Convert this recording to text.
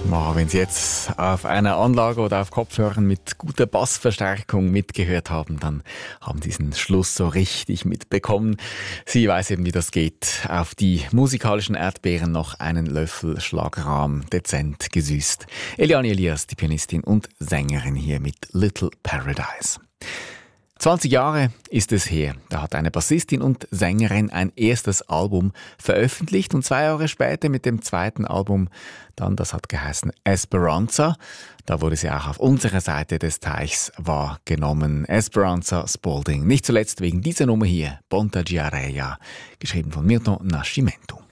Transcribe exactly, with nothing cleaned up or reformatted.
Oh, wenn Sie jetzt auf einer Anlage oder auf Kopfhörern mit guter Bassverstärkung mitgehört haben, dann haben Sie diesen Schluss so richtig mitbekommen. Sie weiß eben, wie das geht. Auf die musikalischen Erdbeeren noch einen Löffel Schlagrahm, dezent gesüßt. Eliane Elias, die Pianistin und Sängerin hier mit Little Paradise. zwanzig Jahre ist es her. Da hat eine Bassistin und Sängerin ein erstes Album veröffentlicht und zwei Jahre später mit dem zweiten Album dann, das hat geheißen Esperanza. Da wurde sie auch auf unserer Seite des Teichs wahrgenommen. Esperanza Spalding. Nicht zuletzt wegen dieser Nummer hier, Bonta Giareia, geschrieben von Milton Nascimento.